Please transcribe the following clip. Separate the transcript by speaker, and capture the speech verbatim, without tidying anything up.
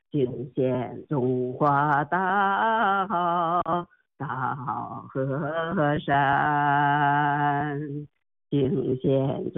Speaker 1: 敬献中华大好大好河山，敬献